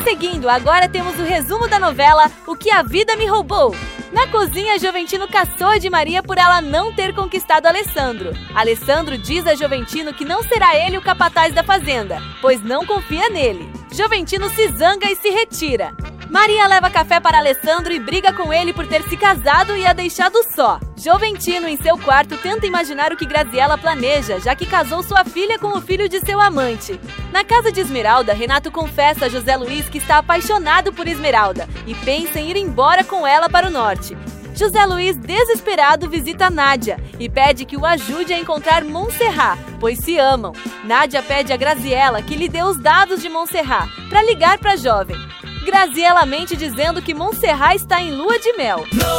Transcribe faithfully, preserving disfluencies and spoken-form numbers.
seguindo, agora temos o resumo da novela O que a Vida Me Roubou. Na cozinha, Joventino caçoa de Maria por ela não ter conquistado Alessandro. Alessandro diz a Joventino que não será ele o capataz da fazenda, pois não confia nele. Joventino se zanga e se retira. Maria leva café para Alessandro e briga com ele por ter se casado e a deixado só. Joventino, em seu quarto, tenta imaginar o que Graziella planeja, já que casou sua filha com o filho de seu amante. Na casa de Esmeralda, Renato confessa a José Luiz que está apaixonado por Esmeralda e pensa em ir embora com ela para o norte. José Luiz, desesperado, visita Nádia e pede que o ajude a encontrar Montserrat, pois se amam. Nádia pede a Graziella que lhe dê os dados de Montserrat para ligar para a jovem. Graziella mente dizendo que Montserrat está em lua de mel.